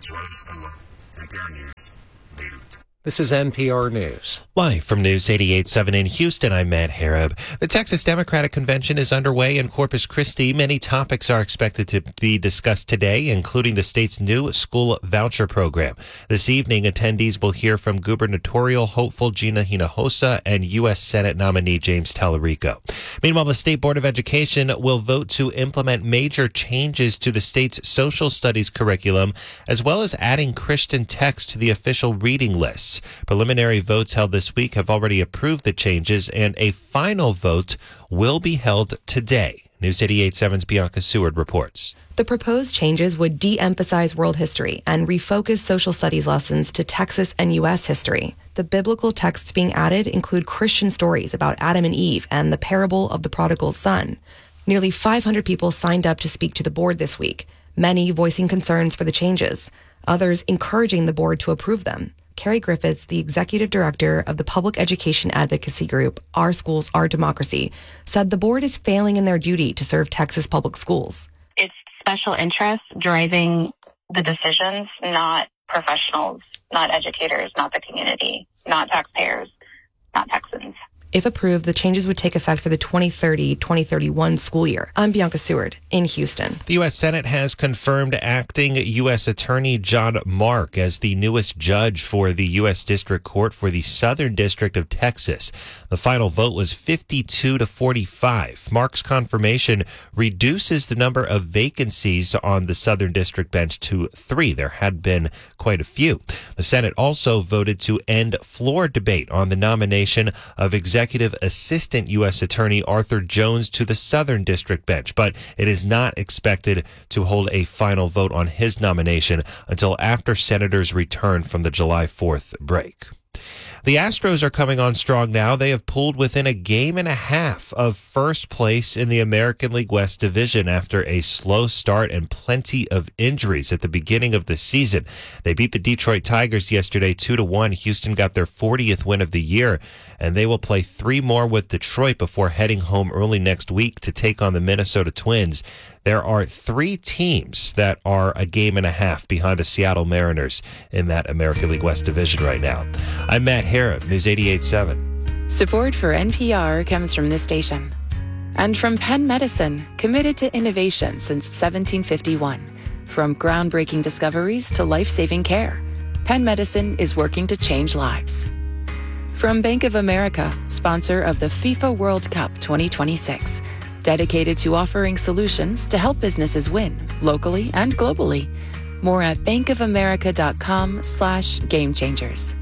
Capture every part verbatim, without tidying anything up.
This is N P R News. Live from News eighty-eight point seven in Houston, I'm Matt Harab. The Texas Democratic Convention is underway in Corpus Christi. Many topics are expected to be discussed today, including the state's new school voucher program. This evening, attendees will hear from gubernatorial hopeful Gina Hinojosa and U S Senate nominee James Tallarico. Meanwhile, the State Board of Education will vote to implement major changes to the state's social studies curriculum, as well as adding Christian text to the official reading lists. Preliminary votes held this week have already approved the changes, and a final vote will be held today. News eighty-eight point seven's Bianca Seward reports. The proposed changes would de-emphasize world history and refocus social studies lessons to Texas and U S history. The biblical texts being added include Christian stories about Adam and Eve and the parable of the prodigal son. Nearly five hundred people signed up to speak to the board this week, many voicing concerns for the changes, others encouraging the board to approve them. Carrie Griffiths, the executive director of the public education advocacy group Our Schools, Our Democracy, said the board is failing in their duty to serve Texas public schools. It's special interests driving the decisions, not professionals, not educators, not the community, not taxpayers, not Texans. If approved, the changes would take effect for the twenty thirty twenty thirty-one school year. I'm Bianca Seward in Houston. The U S Senate has confirmed acting U S Attorney John Mark as the newest judge for the U S District Court for the Southern District of Texas. The final vote was fifty-two to forty-five. Mark's confirmation reduces the number of vacancies on the Southern District bench to three. There had been quite a few. The Senate also voted to end floor debate on the nomination of Executive Executive Assistant U S Attorney Arthur Jones to the Southern District bench, but it is not expected to hold a final vote on his nomination until after senators return from the July fourth break. The Astros are coming on strong now. They have pulled within a game and a half of first place in the American League West Division after a slow start and plenty of injuries at the beginning of the season. They beat the Detroit Tigers yesterday two to one. Houston got their fortieth win of the year, and they will play three more with Detroit before heading home early next week to take on the Minnesota Twins. There are three teams that are a game and a half behind the Seattle Mariners in that American League West Division right now. I'm Matt Harab, News eighty-eight point seven. Support for N P R comes from this station and from Penn Medicine, committed to innovation since seventeen fifty-one. From groundbreaking discoveries to life-saving care, Penn Medicine is working to change lives. From Bank of America, sponsor of the FIFA World Cup twenty twenty-six. Dedicated to offering solutions to help businesses win locally and globally. More at bankofamerica.com slash game changers.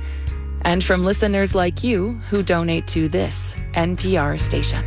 And from listeners like you who donate to this N P R station.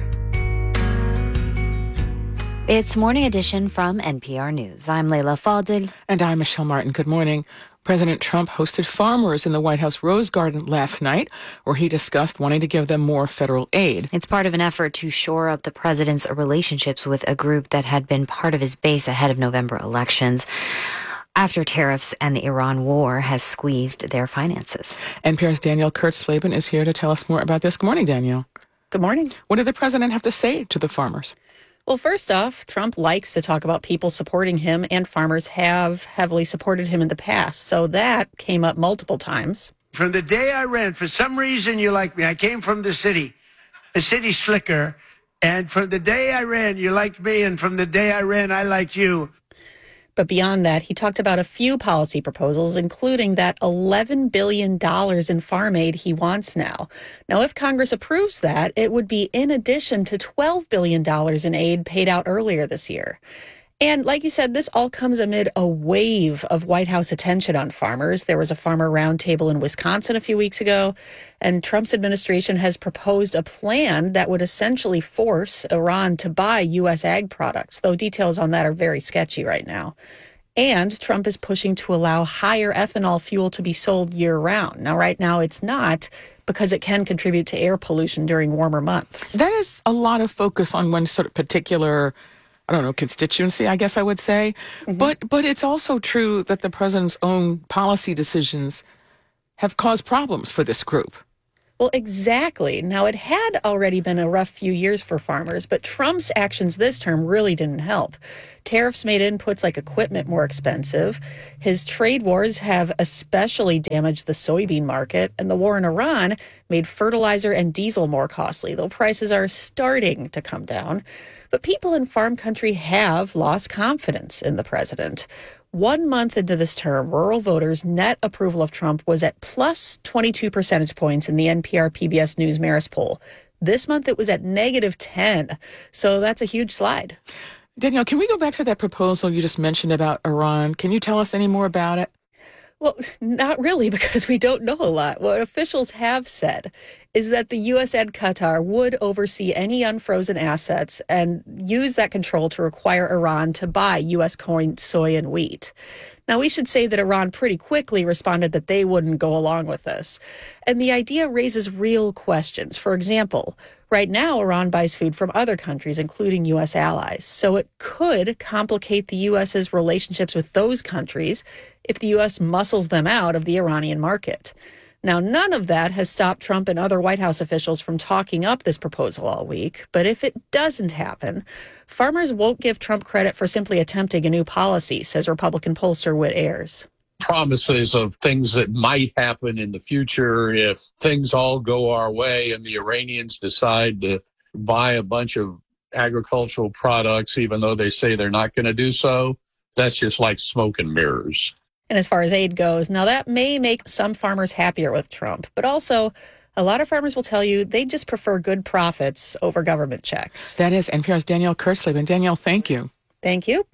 It's Morning Edition from N P R News. I'm Leila Fadel. And I'm Michelle Martin. Good morning. President Trump hosted farmers in the White House Rose Garden last night, where he discussed wanting to give them more federal aid. It's part of an effort to shore up the president's relationships with a group that had been part of his base ahead of November elections, after tariffs and the Iran war has squeezed their finances. N P R's Danielle Kurtzleben is here to tell us more about this. Good morning, Danielle. Good morning. What did the president have to say to the farmers? Well, first off, Trump likes to talk about people supporting him, and farmers have heavily supported him in the past. So that came up multiple times. From the day I ran, for some reason you like me. I came from the city, a city slicker. And from the day I ran, you liked me. And from the day I ran, I liked you. But beyond that, he talked about a few policy proposals, including that eleven billion dollars in farm aid he wants now. Now, if Congress approves that, it would be in addition to twelve billion dollars in aid paid out earlier this year. And like you said, this all comes amid a wave of White House attention on farmers. There was a farmer roundtable in Wisconsin a few weeks ago, and Trump's administration has proposed a plan that would essentially force Iran to buy U S ag products, though details on that are very sketchy right now. And Trump is pushing to allow higher ethanol fuel to be sold year-round. Now, right now, it's not, because it can contribute to air pollution during warmer months. That is a lot of focus on one sort of particular, I don't know, constituency, I guess I would say. Mm-hmm. But but it's also true that the president's own policy decisions have caused problems for this group. Well, exactly. Now, it had already been a rough few years for farmers, but Trump's actions this term really didn't help. Tariffs made inputs like equipment more expensive. His trade wars have especially damaged the soybean market, and the war in Iran made fertilizer and diesel more costly, though prices are starting to come down. But people in farm country have lost confidence in the president. One month into this term, rural voters' net approval of Trump was at plus twenty-two percentage points in the N P R P B S News Marist poll. This month, it was at negative ten. So that's a huge slide. Danielle, can we go back to that proposal you just mentioned about Iran? Can you tell us any more about it? Well, not really, because we don't know a lot. What officials have said is that the U S and Qatar would oversee any unfrozen assets and use that control to require Iran to buy U S corn, soy, and wheat. Now, we should say that Iran pretty quickly responded that they wouldn't go along with this. And the idea raises real questions. For example, right now, Iran buys food from other countries, including U S allies. So it could complicate the U.S.'s relationships with those countries if the U S muscles them out of the Iranian market. Now, none of that has stopped Trump and other White House officials from talking up this proposal all week. But if it doesn't happen, farmers won't give Trump credit for simply attempting a new policy, says Republican pollster Whit Ayers. Promises of things that might happen in the future if things all go our way and the Iranians decide to buy a bunch of agricultural products, even though they say they're not going to do so. That's just like smoke and mirrors. And as far as aid goes, now that may make some farmers happier with Trump, but also a lot of farmers will tell you they just prefer good profits over government checks. That is N P R's Danielle Kurtzleben. Danielle, thank you. Thank you.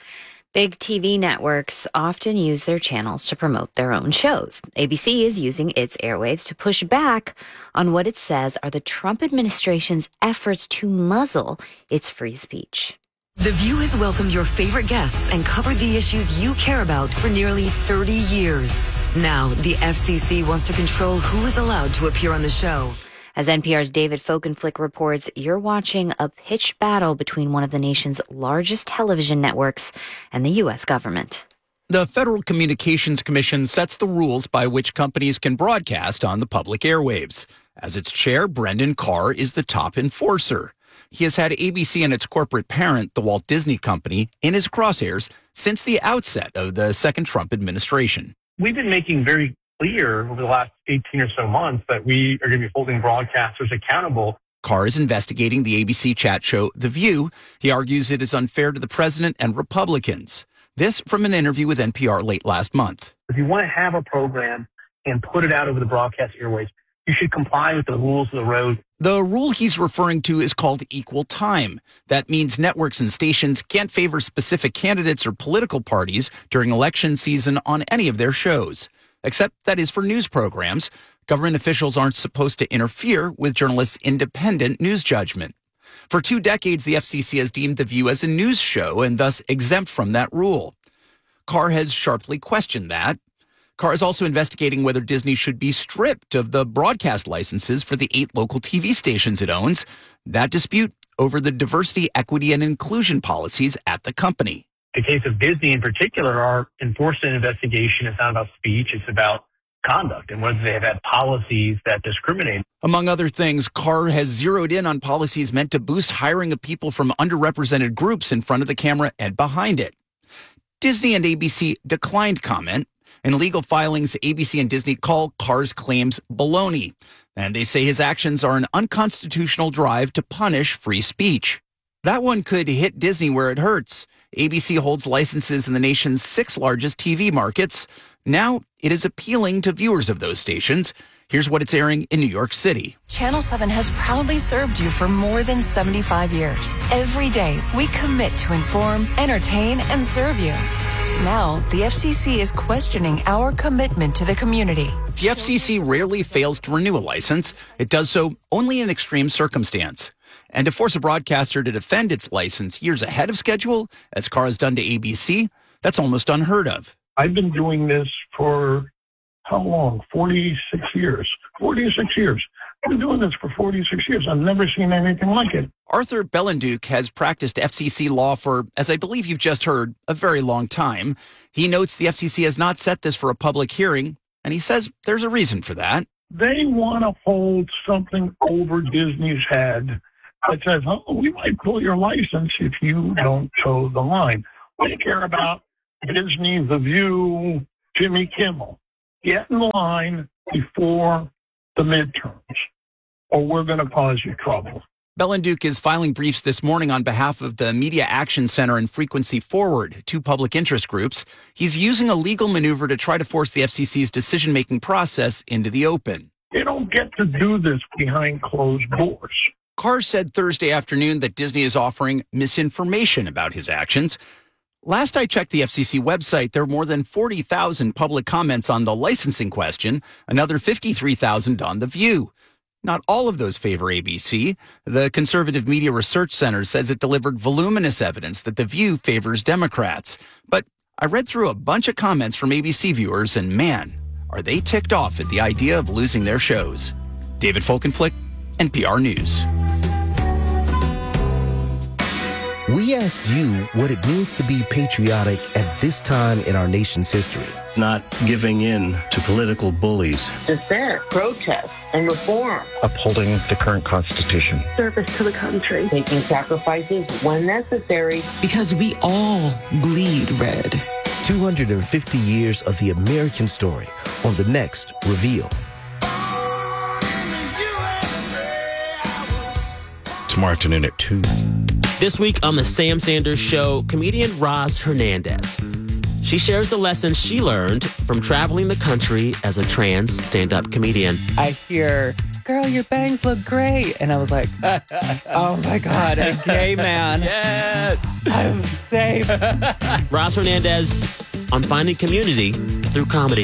Big T V networks often use their channels to promote their own shows. A B C is using its airwaves to push back on what it says are the Trump administration's efforts to muzzle its free speech. The View has welcomed your favorite guests and covered the issues you care about for nearly thirty years. Now, the F C C wants to control who is allowed to appear on the show. As N P R's David Folkenflik reports, you're watching a pitched battle between one of the nation's largest television networks and the U S government. The Federal Communications Commission sets the rules by which companies can broadcast on the public airwaves. As its chair, Brendan Carr is the top enforcer. He has had A B C and its corporate parent, the Walt Disney Company, in his crosshairs since the outset of the second Trump administration. We've been making very clear over the last eighteen or so months that we are going to be holding broadcasters accountable. Carr is investigating the A B C chat show The View. He argues it is unfair to the president and Republicans. This from an interview with N P R late last month. If you want to have a program and put it out over the broadcast airways, you should comply with the rules of the road. The rule he's referring to is called equal time. That means networks and stations can't favor specific candidates or political parties during election season on any of their shows. Except that is for news programs. Government officials aren't supposed to interfere with journalists' independent news judgment. For two decades, the F C C has deemed The View as a news show and thus exempt from that rule. Carr has sharply questioned that. Carr is also investigating whether Disney should be stripped of the broadcast licenses for the eight local T V stations it owns. That dispute over the diversity, equity, and inclusion policies at the company. The case of Disney in particular, our enforcement investigation is not about speech, it's about conduct and whether they have had policies that discriminate. Among other things, Carr has zeroed in on policies meant to boost hiring of people from underrepresented groups in front of the camera and behind it. Disney and A B C declined comment. In legal filings, A B C and Disney call Carr's claims baloney, and they say his actions are an unconstitutional drive to punish free speech. That one could hit Disney where it hurts. A B C holds licenses in the nation's six largest T V markets. Now it is appealing to viewers of those stations. Here's what it's airing in New York City. Channel seven has proudly served you for more than seventy-five years. Every day, we commit to inform, entertain, and serve you. Now, the F C C is questioning our commitment to the community. The F C C rarely fails to renew a license. It does so only in extreme circumstance. And to force a broadcaster to defend its license years ahead of schedule, as Carr has done to A B C, that's almost unheard of. I've been doing this for how long? forty-six years. forty-six years. I've been doing this for forty-six years. I've never seen anything like it. Arthur Bellenduke has practiced F C C law for, as I believe you've just heard, a very long time. He notes the F C C has not set this for a public hearing, and he says there's a reason for that. They want to hold something over Disney's head that says, oh, we might pull your license if you don't toe the line. They care about Disney, The View, Jimmy Kimmel. Get in line before the midterms, or we're going to cause you trouble. Bellenduke is filing briefs this morning on behalf of the Media Action Center and Frequency Forward, two public interest groups. He's using a legal maneuver to try to force the F C C's decision-making process into the open. They don't get to do this behind closed doors. Carr said Thursday afternoon that Disney is offering misinformation about his actions. Last I checked the F C C website, there were more than forty thousand public comments on the licensing question, another fifty-three thousand on The View. Not all of those favor A B C. The Conservative Media Research Center says it delivered voluminous evidence that The View favors Democrats. But I read through a bunch of comments from A B C viewers, and man, are they ticked off at the idea of losing their shows. David Folkenflik, N P R News. We asked you what it means to be patriotic at this time in our nation's history. Not giving in to political bullies. Dissent, protest, and reform. Upholding the current Constitution. Service to the country. Making sacrifices when necessary. Because we all bleed red. two hundred fifty years of the American story on the next Reveal. Tomorrow afternoon at two. This week on The Sam Sanders Show, comedian Roz Hernandez. She shares the lessons she learned from traveling the country as a trans stand-up comedian. I hear, girl, your bangs look great. And I was like, oh my God, a gay man. Yes. I'm safe. Roz Hernandez on finding community through comedy.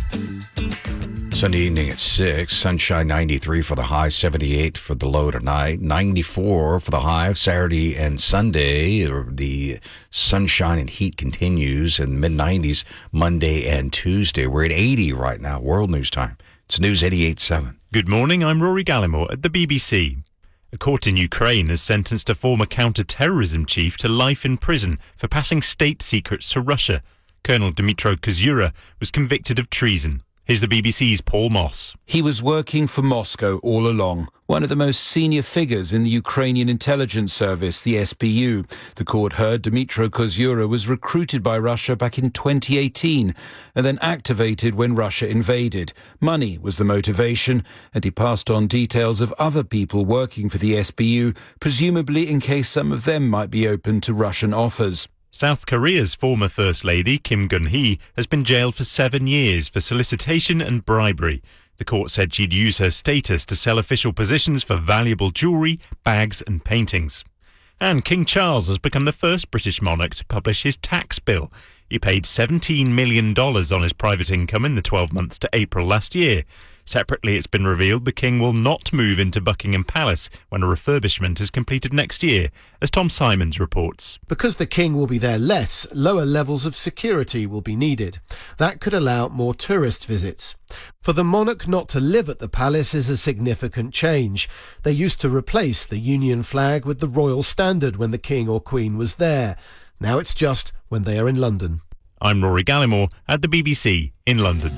Sunday evening at six, sunshine ninety-three for the high, seventy-eight for the low tonight, ninety-four for the high. Saturday and Sunday, the sunshine and heat continues in mid nineties Monday and Tuesday. We're at eighty right now, world news time. It's News eighty-eight point seven. Good morning, I'm Rory Gallimore at the B B C. A court in Ukraine has sentenced a former counter-terrorism chief to life in prison for passing state secrets to Russia. Colonel Dmytro Kozura was convicted of treason. Here's the B B C's Paul Moss. He was working for Moscow all along, one of the most senior figures in the Ukrainian intelligence service, the S B U. The court heard Dmytro Kozura was recruited by Russia back in twenty eighteen and then activated when Russia invaded. Money was the motivation, and he passed on details of other people working for the S B U, presumably in case some of them might be open to Russian offers. South Korea's former First Lady, Kim Gun-hee, has been jailed for seven years for solicitation and bribery. The court said she'd use her status to sell official positions for valuable jewellery, bags and paintings. And King Charles has become the first British monarch to publish his tax bill. He paid seventeen million dollars on his private income in the twelve months to April last year. Separately, it's been revealed the King will not move into Buckingham Palace when a refurbishment is completed next year, as Tom Simons reports. Because the King will be there less, lower levels of security will be needed. That could allow more tourist visits. For the monarch not to live at the palace is a significant change. They used to replace the Union flag with the royal standard when the King or Queen was there. Now it's just when they are in London. I'm Rory Gallimore at the B B C in London.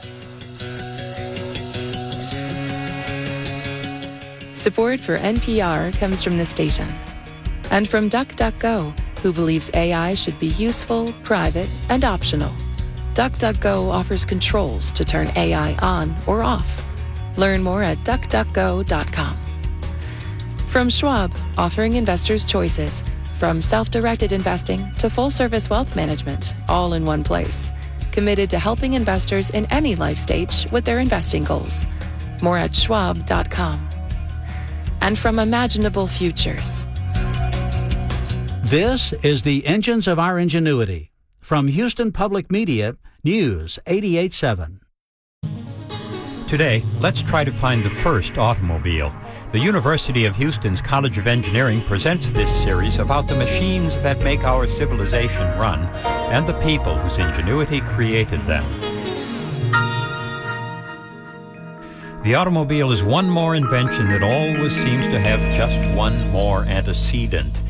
Support for N P R comes from this station and from DuckDuckGo, who believes A I should be useful, private, and optional. DuckDuckGo offers controls to turn A I on or off. Learn more at duck duck go dot com. From Schwab, offering investors choices, from self-directed investing to full-service wealth management, all in one place. Committed to helping investors in any life stage with their investing goals. More at schwab dot com. And from Imaginable Futures. This is the Engines of Our Ingenuity. From Houston Public Media, News eighty-eight point seven. Today, let's try to find the first automobile. The University of Houston's College of Engineering presents this series about the machines that make our civilization run and the people whose ingenuity created them. The automobile is one more invention that always seems to have just one more antecedent.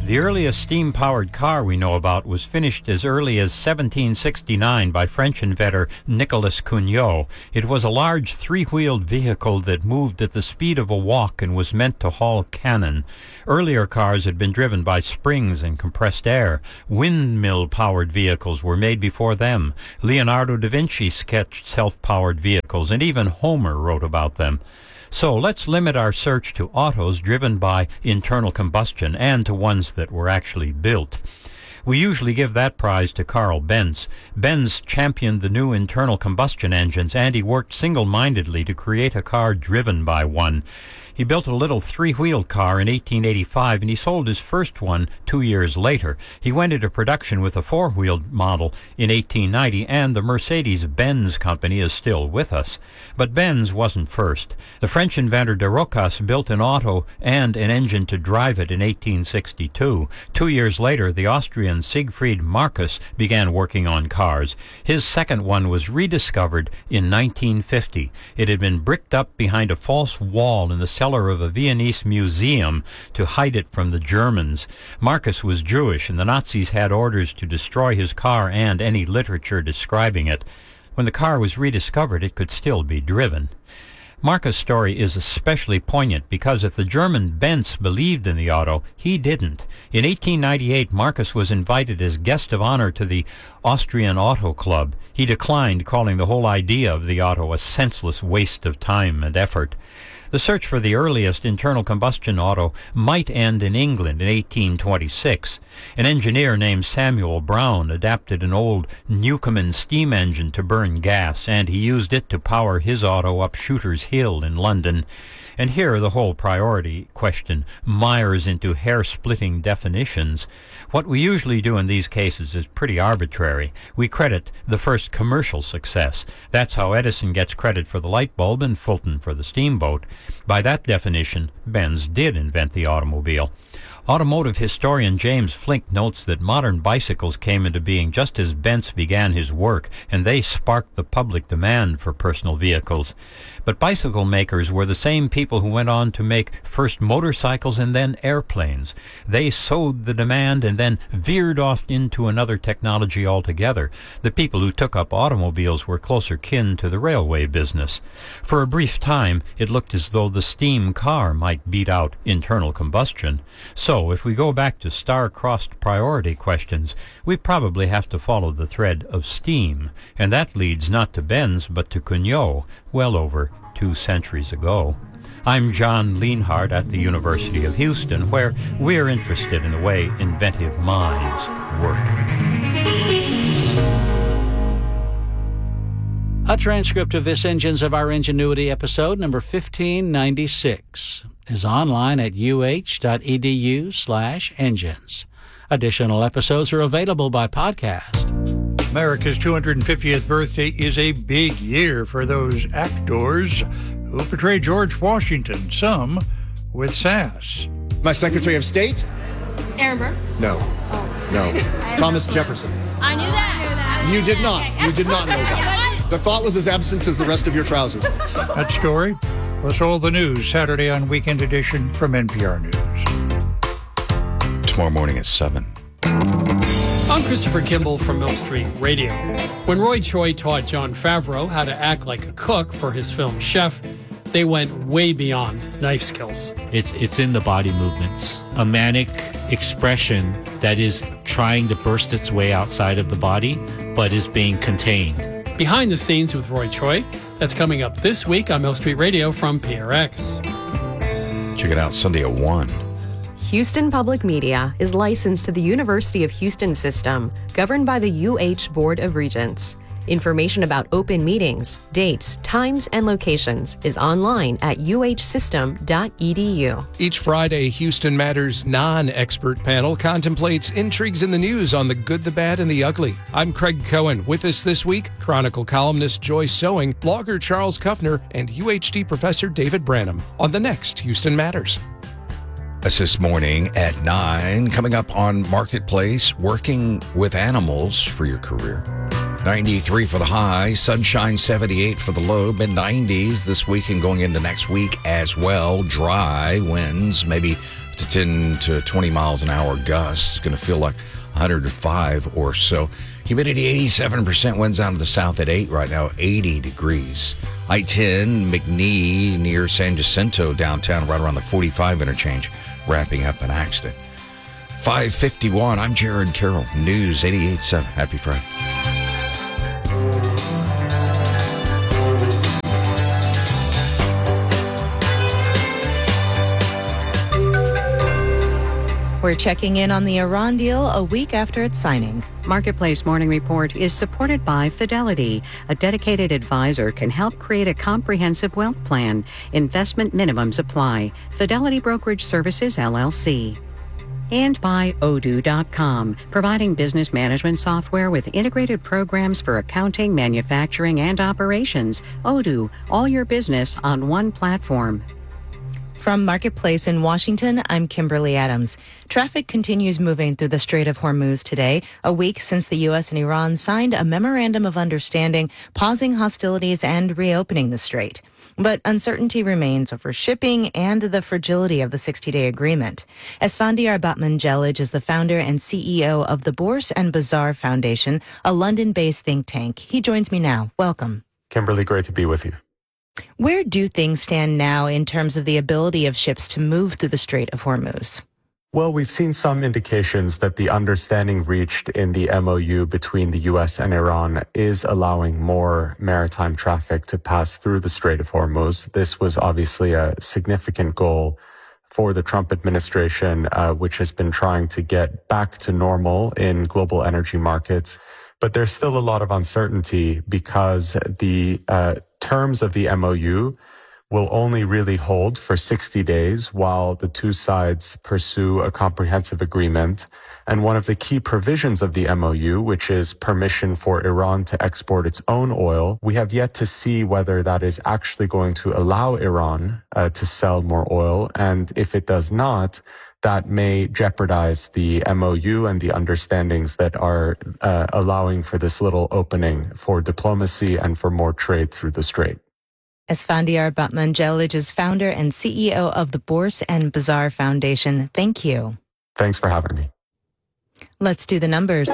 The earliest steam-powered car we know about was finished as early as seventeen sixty-nine by French inventor Nicolas Cugnot. It was a large three-wheeled vehicle that moved at the speed of a walk and was meant to haul cannon. Earlier cars had been driven by springs and compressed air. Windmill-powered vehicles were made before them. Leonardo da Vinci sketched self-powered vehicles, and even Homer wrote about them. So let's limit our search to autos driven by internal combustion and to ones that were actually built. We usually give that prize to Carl Benz. Benz championed the new internal combustion engines, and he worked single-mindedly to create a car driven by one. He built a little three-wheeled car in eighteen eighty-five, and he sold his first one two years later. He went into production with a four-wheeled model in eighteen ninety, and the Mercedes-Benz company is still with us. But Benz wasn't first. The French inventor de Rocas built an auto and an engine to drive it in eighteen sixty-two. Two years later, the Austrian Siegfried Marcus began working on cars. His second one was rediscovered in nineteen fifty. It had been bricked up behind a false wall in the cellar of a Viennese museum to hide it from the Germans. Marcus was Jewish, and the Nazis had orders to destroy his car and any literature describing it. When the car was rediscovered, it could still be driven. Marcus' story is especially poignant because if the German Benz believed in the auto, he didn't. In eighteen ninety-eight, Marcus was invited as guest of honor to the Austrian Auto Club. He declined, calling the whole idea of the auto a senseless waste of time and effort. The search for the earliest internal combustion auto might end in England in eighteen twenty-six. An engineer named Samuel Brown adapted an old Newcomen steam engine to burn gas, and he used it to power his auto up Shooter's Hill in London. And here the whole priority question mires into hair-splitting definitions. What we usually do in these cases is pretty arbitrary. We credit the first commercial success. That's how Edison gets credit for the light bulb and Fulton for the steamboat. By that definition, Benz did invent the automobile. Automotive historian James Flink notes that modern bicycles came into being just as Benz began his work, and they sparked the public demand for personal vehicles. But bicycle makers were the same people who went on to make first motorcycles and then airplanes. They sowed the demand and then veered off into another technology altogether. The people who took up automobiles were closer kin to the railway business. For a brief time, it looked as though the steam car might beat out internal combustion. So, if we go back to star-crossed priority questions, we probably have to follow the thread of steam, and that leads not to Benz but to Cugnot, well over two centuries ago. I'm John Leonhardt at the University of Houston, where we're interested in the way inventive minds work. A transcript of this Engines of Our Ingenuity episode, number fifteen ninety-six, is online at uh.edu slash engines. Additional episodes are available by podcast. America's two hundred fiftieth birthday is a big year for those actors who portray George Washington, some with sass. My Secretary of State? Aaron Burr? No. Oh. No. Thomas Jefferson. I knew that. You did not. You did not know that. The thought was as absent as the rest of your trousers. That story plus all the news Saturday on Weekend Edition from N P R News. Tomorrow morning at seven. I'm Christopher Kimball from Mill Street Radio. When Roy Choi taught Jon Favreau how to act like a cook for his film Chef, they went way beyond knife skills. It's it's in the body movements. A manic expression that is trying to burst its way outside of the body, but is being contained. Behind the Scenes with Roy Choi, that's coming up this week on Mill Street Radio from P R X. Check it out Sunday at one. Houston Public Media is licensed to the University of Houston system, governed by the U H Board of Regents. Information about open meetings, dates, times, and locations is online at u h system dot e d u. Each Friday, Houston Matters non-expert panel contemplates intrigues in the news on the good, the bad, and the ugly. I'm Craig Cohen. With us this week, Chronicle columnist Joyce Sowing, blogger Charles Kuffner, and U H D professor David Branham on the next Houston Matters. That's this morning at nine. Coming up on Marketplace, working with animals for your career. ninety-three for the high, sunshine seventy-eight for the low, mid nineties this week and going into next week as well. Dry winds, maybe to ten to twenty miles an hour gusts. It's going to feel like one hundred five or so. Humidity eighty-seven percent. Winds out of the south at eight right now, eighty degrees. I ten, McNee near San Jacinto downtown, right around the forty-five interchange, wrapping up an accident. five fifty-one, I'm Jared Carroll, News eighty-eight point seven. Happy Friday. We're checking in on the Iran deal a week after its signing. Marketplace Morning Report is supported by Fidelity. A dedicated advisor can help create a comprehensive wealth plan. Investment minimums apply. Fidelity Brokerage Services, L L C. And by Odoo dot com, providing business management software with integrated programs for accounting, manufacturing, and operations. Odoo, all your business on one platform. From Marketplace in Washington, I'm Kimberly Adams. Traffic continues moving through the Strait of Hormuz today, a week since the U S and Iran signed a memorandum of understanding, pausing hostilities and reopening the strait. But uncertainty remains over shipping and the fragility of the sixty-day agreement. Esfandiar Batmangelij is the founder and C E O of the Bourse and Bazaar Foundation, a London-based think tank. He joins me now. Welcome. Kimberly, great to be with you. Where do things stand now in terms of the ability of ships to move through the Strait of Hormuz? Well, we've seen some indications that the understanding reached in the M O U between the U S and Iran is allowing more maritime traffic to pass through the Strait of Hormuz. This was obviously a significant goal for the Trump administration, uh, which has been trying to get back to normal in global energy markets. But there's still a lot of uncertainty because the uh, terms of the M O U will only really hold for sixty days while the two sides pursue a comprehensive agreement. And one of the key provisions of the M O U, which is permission for Iran to export its own oil, we have yet to see whether that is actually going to allow Iran uh, to sell more oil. And if it does not, that may jeopardize the M O U and the understandings that are uh, allowing for this little opening for diplomacy and for more trade through the strait. Esfandiar Batmangelij is founder and C E O of the Bourse and Bazaar Foundation. Thank you. Thanks for having me. Let's do the numbers.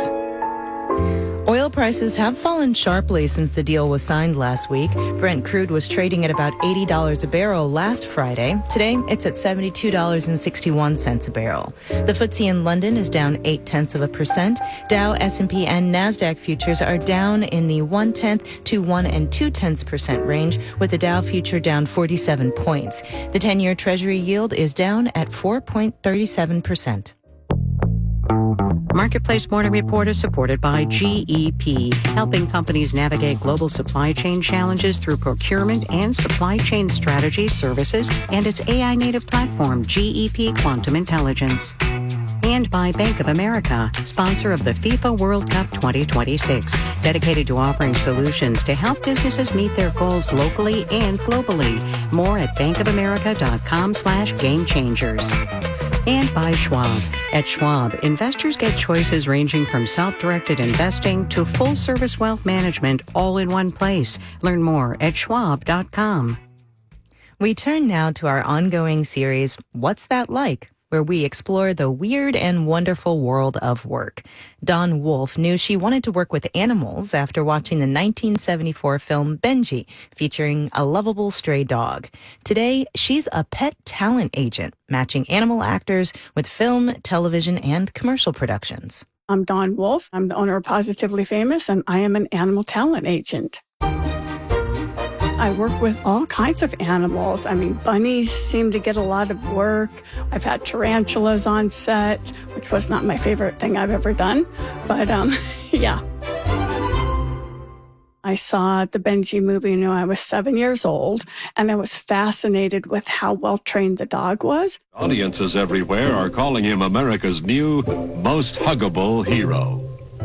Oil prices have fallen sharply since the deal was signed last week. Brent crude was trading at about eighty dollars a barrel last Friday. Today, it's at seventy-two dollars and sixty-one cents a barrel. The F T S E in London is down eight tenths of a percent. Dow, S and P, and NASDAQ futures are down in the one tenth to one and two tenths percent range, with the Dow future down forty-seven points. The ten-year Treasury yield is down at four point three seven percent. Marketplace Morning Report is supported by G E P, helping companies navigate global supply chain challenges through procurement and supply chain strategy services and its A I-native platform, G E P Quantum Intelligence. And by Bank of America, sponsor of the FIFA World Cup twenty twenty-six, dedicated to offering solutions to help businesses meet their goals locally and globally. More at bankofamerica.com slash game changers. And by Schwab. At Schwab, investors get choices ranging from self-directed investing to full-service wealth management all in one place. Learn more at schwab dot com. We turn now to our ongoing series, What's That Like?, where we explore the weird and wonderful world of work. Dawn Wolfe knew she wanted to work with animals after watching the nineteen seventy-four film Benji, featuring a lovable stray dog. Today, she's a pet talent agent, matching animal actors with film, television, and commercial productions. I'm Dawn Wolfe. I'm the owner of Positively Famous, and I am an animal talent agent. I work with all kinds of animals. I mean, bunnies seem to get a lot of work. I've had tarantulas on set, which was not my favorite thing I've ever done. But, um, yeah. I saw the Benji movie when I was seven years old, and I was fascinated with how well-trained the dog was. Audiences everywhere are calling him America's new most huggable hero.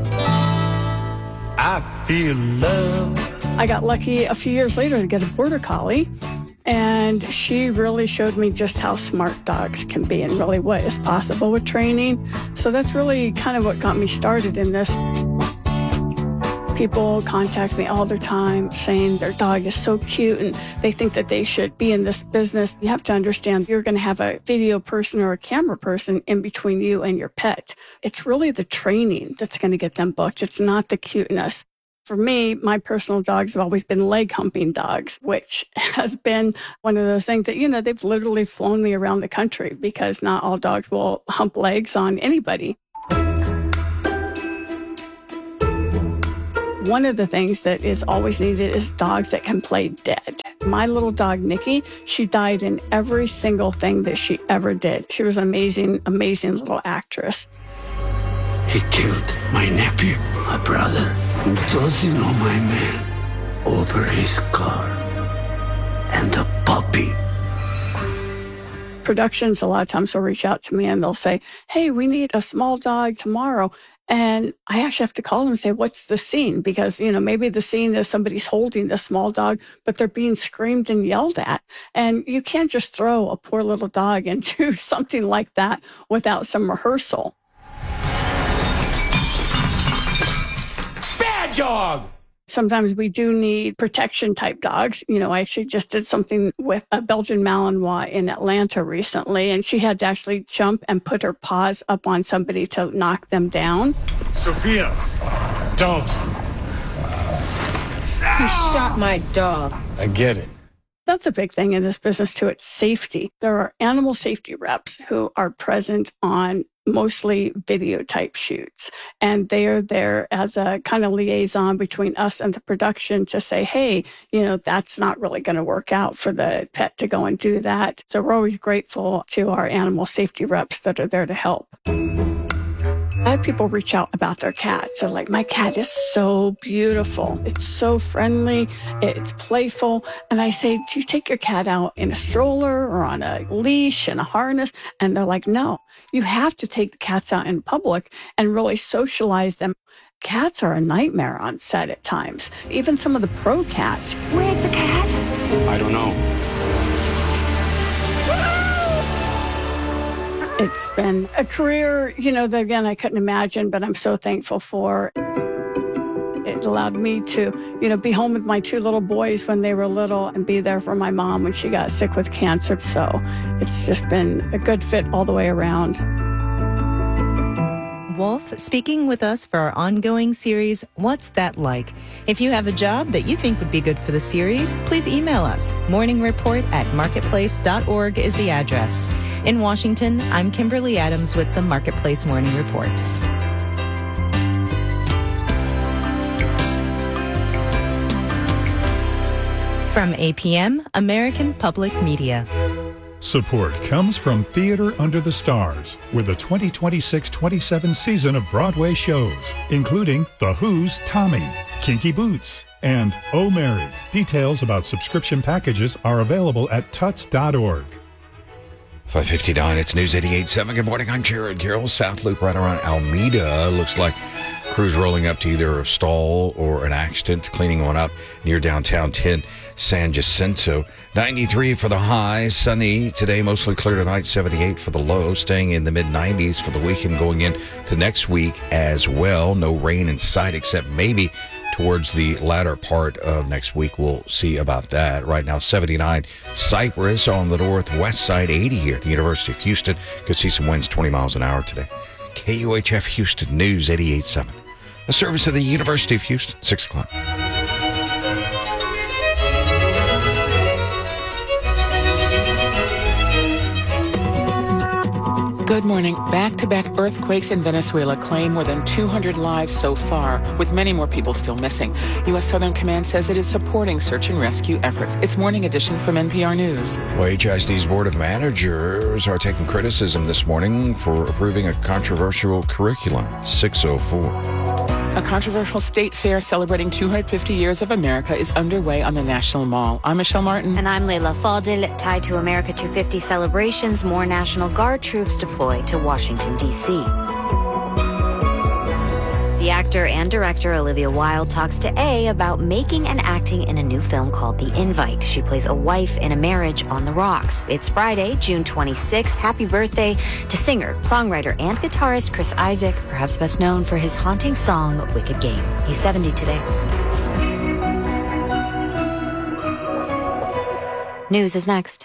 I feel love. I got lucky a few years later to get a border collie, and she really showed me just how smart dogs can be and really what is possible with training. So that's really kind of what got me started in this. People contact me all the time saying their dog is so cute and they think that they should be in this business. You have to understand you're going to have a video person or a camera person in between you and your pet. It's really the training that's going to get them booked. It's not the cuteness. For me, my personal dogs have always been leg humping dogs, which has been one of those things that, you know, they've literally flown me around the country because not all dogs will hump legs on anybody. One of the things that is always needed is dogs that can play dead. My little dog, Nikki, she died in every single thing that she ever did. She was an amazing, amazing little actress. He killed my nephew, my brother, and dozen of my men over his car and a puppy. Productions a lot of times will reach out to me and they'll say, hey, we need a small dog tomorrow. And I actually have to call them and say, what's the scene? Because, you know, maybe the scene is somebody's holding the small dog, but they're being screamed and yelled at. And you can't just throw a poor little dog into something like that without some rehearsal. Bad dog! Sometimes we do need protection type dogs. You know, I actually just did something with a Belgian Malinois in Atlanta recently, and she had to actually jump and put her paws up on somebody to knock them down. Sophia, don't. He shot my dog. I get it. That's a big thing in this business too. It's safety. There are animal safety reps who are present on mostly video type shoots. And they are there as a kind of liaison between us and the production to say, hey, you know, that's not really going to work out for the pet to go and do that. So we're always grateful to our animal safety reps that are there to help. I have people reach out about their cats. They're like, my cat is so beautiful. It's so friendly. It's playful. And I say, do you take your cat out in a stroller or on a leash and a harness? And they're like, no, you have to take the cats out in public and really socialize them. Cats are a nightmare on set at times. Even some of the pro cats. Where's the cat? I don't know. It's been a career, you know, that again, I couldn't imagine, but I'm so thankful for. It allowed me to, you know, be home with my two little boys when they were little and be there for my mom when she got sick with cancer. So it's just been a good fit all the way around. Wolf speaking with us for our ongoing series, What's That Like? If you have a job that you think would be good for the series, please email us. Morning Report at marketplace dot org is the address. In Washington, I'm Kimberly Adams with the Marketplace Morning Report. From A P M, American Public Media. Support comes from Theater Under the Stars with the twenty twenty-six twenty-seven season of Broadway shows, including The Who's Tommy, Kinky Boots, and Oh Mary. Details about subscription packages are available at tuts dot org. five fifty-nine, it's News eighty-eight point seven. Good morning, I'm Jared Carroll. South Loop right around Alameda. Looks like crews rolling up to either a stall or an accident, cleaning one up near downtown ten San Jacinto. ninety-three for the high, sunny today, mostly clear tonight, seventy-eight for the low, staying in the mid nineties for the weekend going into next week as well. No rain in sight except maybe towards the latter part of next week. We'll see about that. Right now, seventy-nine Cypress on the northwest side, eighty here at the University of Houston. Could see some winds twenty miles an hour today. K U H F Houston News eighty-eight point seven. A service of the University of Houston, six o'clock. Good morning. Back-to-back earthquakes in Venezuela claim more than two hundred lives so far, with many more people still missing. U S Southern Command says it is supporting search and rescue efforts. It's Morning Edition from N P R News. Well, H I S D's Board of Managers are taking criticism this morning for approving a controversial curriculum. six oh four. A controversial state fair celebrating two hundred fifty years of America is underway on the National Mall. I'm Michelle Martin. And I'm Layla Fadil. Tied to America two fifty celebrations, more National Guard troops deployed to Washington, D C The act Actor and director Olivia Wilde talks to A about making and acting in a new film called The Invite. She plays a wife in a marriage on the rocks. It's Friday, June twenty-sixth. Happy birthday to singer, songwriter, and guitarist Chris Isaak, perhaps best known for his haunting song, Wicked Game. He's seventy today. News is next.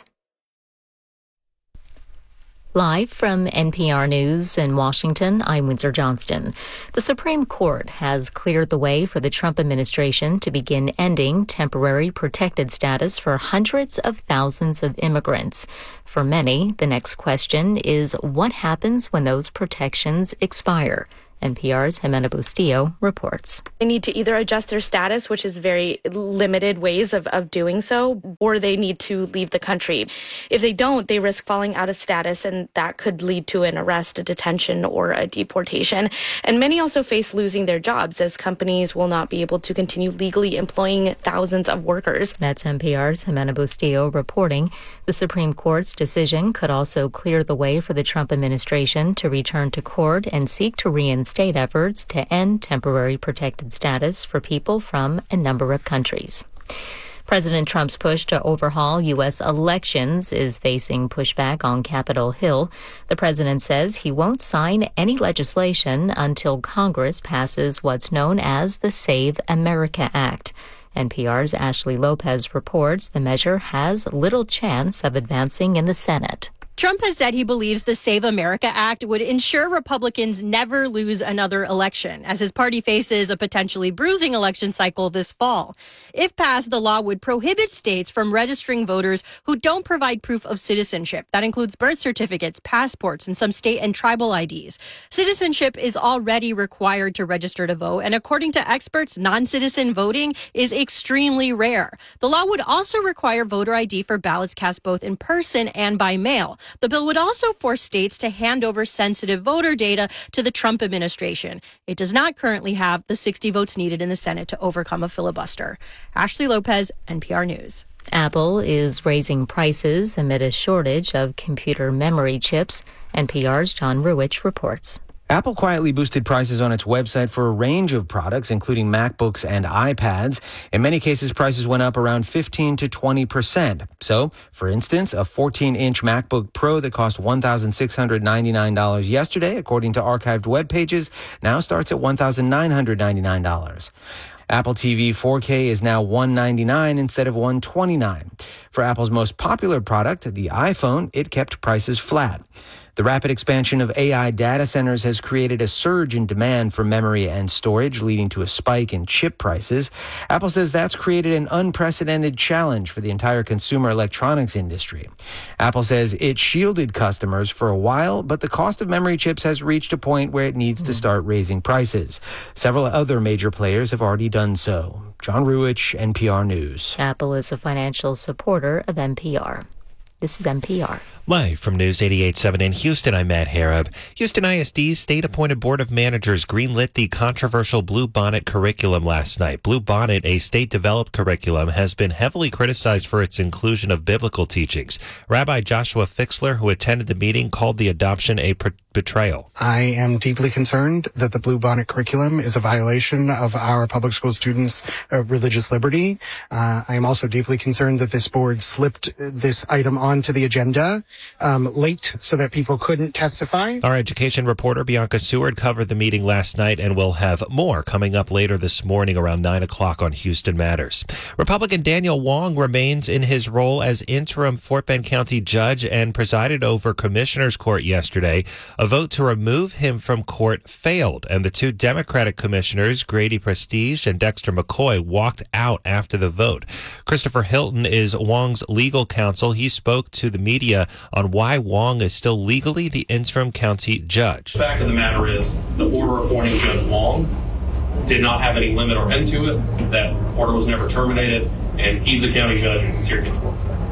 Live from N P R News in Washington, I'm Windsor Johnston. The Supreme Court has cleared the way for the Trump administration to begin ending temporary protected status for hundreds of thousands of immigrants. For many, the next question is what happens when those protections expire? N P R's Jimena Bustillo reports. They need to either adjust their status, which is very limited ways of, of doing so, or they need to leave the country. If they don't, they risk falling out of status, and that could lead to an arrest, a detention, or a deportation. And many also face losing their jobs, as companies will not be able to continue legally employing thousands of workers. That's N P R's Jimena Bustillo reporting. The Supreme Court's decision could also clear the way for the Trump administration to return to court and seek to reinstate state efforts to end temporary protected status for people from a number of countries. President Trump's push to overhaul U S elections is facing pushback on Capitol Hill. The president says he won't sign any legislation until Congress passes what's known as the Save America Act. N P R's Ashley Lopez reports the measure has little chance of advancing in the Senate. Trump has said he believes the Save America Act would ensure Republicans never lose another election, as his party faces a potentially bruising election cycle this fall. If passed, the law would prohibit states from registering voters who don't provide proof of citizenship. That includes birth certificates, passports, and some state and tribal I Ds. Citizenship is already required to register to vote, and according to experts, non-citizen voting is extremely rare. The law would also require voter I D for ballots cast both in person and by mail. The bill would also force states to hand over sensitive voter data to the Trump administration. It does not currently have the sixty votes needed in the Senate to overcome a filibuster. Ashley Lopez, N P R News. Apple is raising prices amid a shortage of computer memory chips. N P R's John Ruwitch reports. Apple quietly boosted prices on its website for a range of products, including MacBooks and iPads. In many cases, prices went up around fifteen to twenty percent. So, for instance, a fourteen-inch MacBook Pro that cost one thousand six hundred ninety-nine dollars yesterday, according to archived web pages, now starts at one thousand nine hundred ninety-nine dollars. Apple T V four K is now one hundred ninety-nine dollars instead of one hundred twenty-nine dollars. For Apple's most popular product, the iPhone, it kept prices flat. The rapid expansion of A I data centers has created a surge in demand for memory and storage, leading to a spike in chip prices. Apple says that's created an unprecedented challenge for the entire consumer electronics industry. Apple says it shielded customers for a while, but the cost of memory chips has reached a point where it needs to start raising prices. Several other major players have already done so. John Ruwitch, N P R News. Apple is a financial supporter of N P R. This is N P R. Live from News eighty-eight point seven in Houston, I'm Matt Harab. Houston I S D's state-appointed board of managers greenlit the controversial Blue Bonnet curriculum last night. Blue Bonnet, a state-developed curriculum, has been heavily criticized for its inclusion of biblical teachings. Rabbi Joshua Fixler, who attended the meeting, called the adoption a per- betrayal. I am deeply concerned that the Blue Bonnet curriculum is a violation of our public school students' uh, religious liberty. Uh, I am also deeply concerned that this board slipped this item onto the agenda Um, late so that people couldn't testify. Our education reporter Bianca Seward covered the meeting last night, and we'll have more coming up later this morning around nine o'clock on Houston Matters. Republican Daniel Wong remains in his role as interim Fort Bend County judge and presided over Commissioner's Court yesterday. A vote to remove him from court failed, and the two Democratic commissioners, Grady Prestige and Dexter McCoy, walked out after the vote. Christopher Hilton is Wong's legal counsel. He spoke to the media on why Wong is still legally the interim county judge. The fact of the matter is the order appointing Judge Wong did not have any limit or end to it. That order was never terminated, and he's the county judge and he's here to get to work.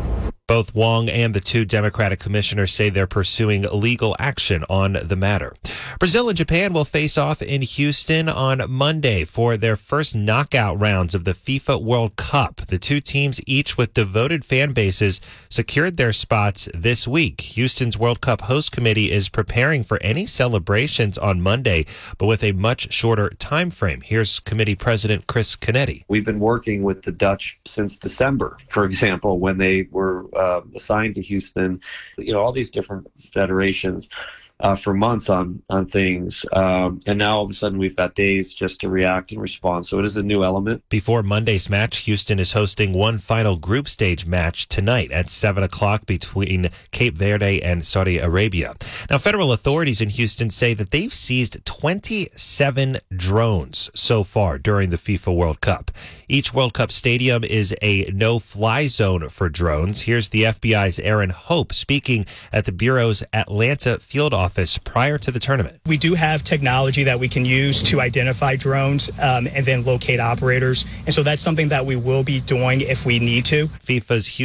Both Wong and the two Democratic commissioners say they're pursuing legal action on the matter. Brazil and Japan will face off in Houston on Monday for their first knockout rounds of the FIFA World Cup. The two teams, each with devoted fan bases, secured their spots this week. Houston's World Cup host committee is preparing for any celebrations on Monday, but with a much shorter time frame. Here's committee president Chris Canetti. We've been working with the Dutch since December, for example, when they were uh, assigned to Houston. You know, all these different federations uh, for months on on things, um, and now all of a sudden we've got days just to react and respond. So it is a new element. Before Monday's match, Houston is hosting one final group stage match tonight at seven o'clock between Cape Verde and Saudi Arabia. Now, federal authorities in Houston say that they've seized twenty-seven drones so far during the FIFA World Cup. Each World Cup stadium is a no-fly zone for drones. Here's the F B I's Aaron Hope speaking at the Bureau's Atlanta field office prior to the tournament. We do have technology that we can use to identify drones um, and then locate operators. And so that's something that we will be doing if we need to. FIFA's